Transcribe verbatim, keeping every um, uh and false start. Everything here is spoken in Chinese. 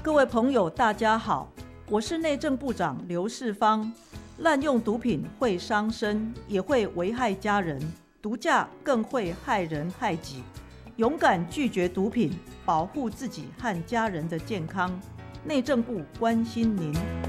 各位朋友大家好，我是内政部长刘世芳。滥用毒品会伤身，也会危害家人，毒驾更会害人害己。勇敢拒绝毒品，保护自己和家人的健康。内政部关心您。